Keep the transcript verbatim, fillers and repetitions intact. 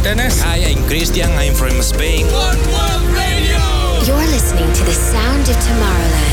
Dennis. Hi, I'm Christian. I'm from Spain. One World Radio. You're listening to the sound of Tomorrowland.